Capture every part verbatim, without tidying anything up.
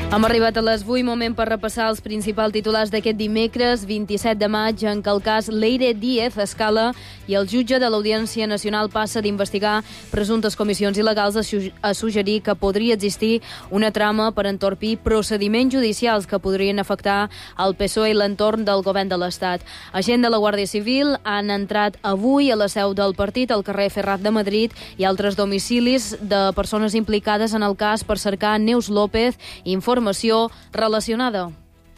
Hem arribat a les vuit, moment per repassar els principals titulars d'aquest dimecres, vint-i-set de maig, en què el cas Leire Díez escala i el jutge de l'Audiència Nacional passa d'investigar presumptes comissions il·legals a, su a suggerir que podria existir una trama per entorpir procediments judicials que podrien afectar el P S O E i l'entorn del govern de l'Estat. Agents de la Guàrdia Civil han entrat avui a la seu del partit, al carrer Ferraz de Madrid, i altres domicilis de persones implicades en el cas per cercar Neus López, informació relacionada.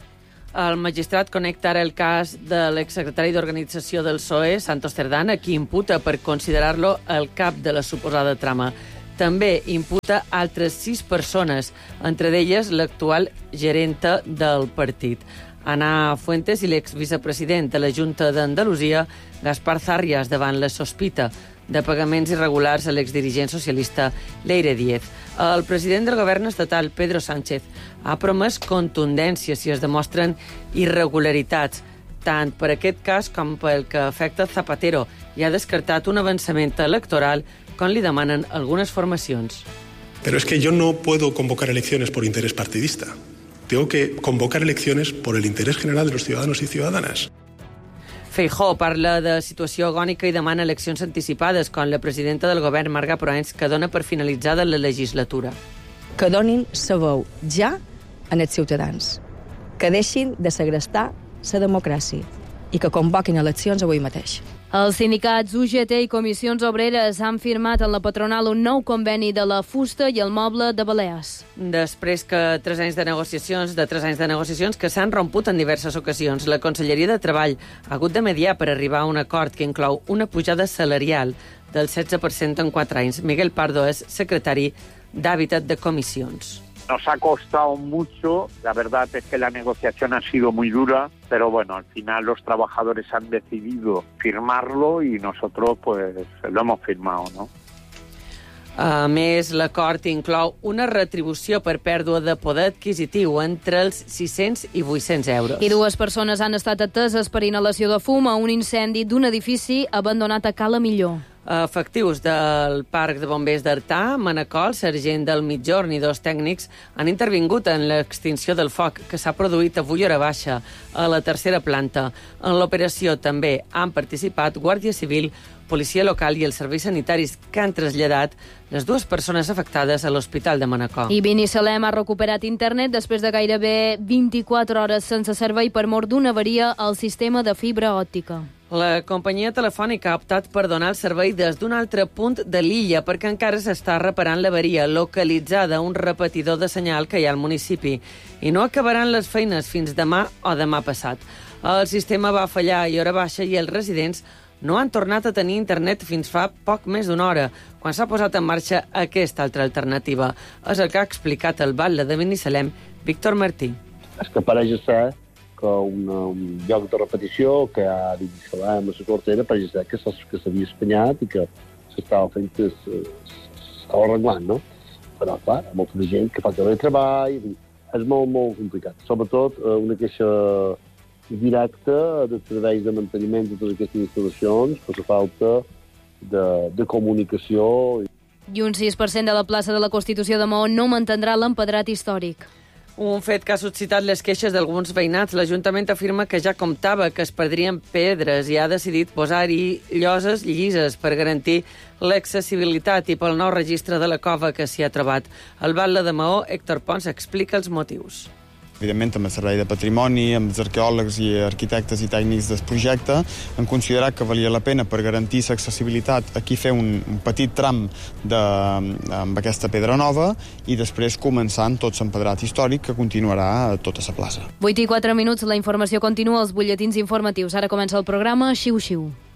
El magistrat connecta ara el cas de l'exsecretari d'Organització del P S O E, Santos Cerdán, a qui imputa per considerar-lo el cap de la suposada trama. També imputa altres sis persones, entre d'elles l'actual gerenta del partit. Ana Fuentes i l'exvicepresident de la Junta d'Andalusia, Gaspar Zarrias, davant la sospita de pagaments irregulars a l'exdirigent socialista Leire Díez. El president del govern estatal, Pedro Sánchez, ha promès contundència si es demostren irregularitats, tant per aquest cas com pel que afecta Zapatero, i ha descartat un avançament electoral com li demanen algunes formacions. Pero es que yo no puedo convocar elecciones por interés partidista. Tengo que convocar elecciones por el interés general de los ciudadanos y ciudadanas. Feijóo parla de situació agònica i demana eleccions anticipades, com la presidenta del govern, Marga Proens, que dona per finalitzada la legislatura. Que donin sa veu ja en els ciutadans, que deixin de segrestar la democràcia i que convoquin eleccions avui mateix. Els sindicats U G T i Comissions Obreres han firmat en la patronal un nou conveni de la fusta i el moble de Balears. Després que tres anys de negociacions, de tres anys de negociacions que s'han romput en diverses ocasions, la Conselleria de Treball ha hagut de mediar per arribar a un acord que inclou una pujada salarial del setze per cent en quatre anys. Miguel Pardo és secretari d'Hàbitat de Comissions. Nos ha costado mucho, la verdad es que la negociación ha sido muy dura, pero bueno, al final los trabajadores han decidido firmarlo y nosotros pues lo hemos firmado, ¿no? A més, l'acord inclou una retribució per pèrdua de poder adquisitiu entre els sis-cents i vuit-cents euros. I dues persones han estat ateses per inhalació de fum a un incendi d'un edifici abandonat a Cala Millor. Efectius del Parc de Bombers d'Artà, Manacor, sergent del Mitjorn i dos tècnics han intervingut en l'extinció del foc que s'ha produït avui hora baixa a la tercera planta. En l'operació també han participat Guàrdia Civil, Policia Local i els serveis sanitaris que han traslladat les dues persones afectades a l'Hospital de Manacor. I Binissalem ha recuperat internet després de gairebé vint-i-quatre hores sense servei per mort d'una avaria al sistema de fibra òptica. La companyia telefònica ha optat per donar el servei des d'un altre punt de l'illa perquè encara s'està reparant l'avaria localitzada a un repetidor de senyal que hi ha al municipi i no acabaran les feines fins demà o demà passat. El sistema va fallar i hora baixa i els residents no han tornat a tenir internet fins fa poc més d'una hora, quan s'ha posat en marxa aquesta altra alternativa. És el que ha explicat el batlle de Binissalem, Víctor Martí. És que pareix ser que un, un lloc de repetició que ha d'instal·lar amb la cortera pareix ser que s'havia espanyat i que s'estava fent que s'estava arreglant, no? Però, clar, molta gent que fa treball, és molt, molt complicat. Sobretot una queixa directa de serveis de manteniment de totes aquestes instal·lacions per la falta de, de comunicació. I un sis per cent de la plaça de la Constitució de Maó no mantindrà l'empedrat històric. Un fet que ha suscitat les queixes d'alguns veïnats. L'Ajuntament afirma que ja comptava que es perdrien pedres i ha decidit posar-hi lloses llises per garantir l'accessibilitat i pel nou registre de la cova que s'hi ha trobat. El batlle de Maó, Héctor Pons, explica els motius. Evidentment, amb el Servei de Patrimoni, amb els arqueòlegs i arquitectes i tècnics del projecte, han considerat que valia la pena per garantir l'accessibilitat aquí fer un, un petit tram de, amb aquesta pedra nova i després començar amb tot l'empedrat històric que continuarà a tota la plaça. vuit i quatre minuts, la informació continua als butlletins informatius. Ara comença el programa Xiu Xiu.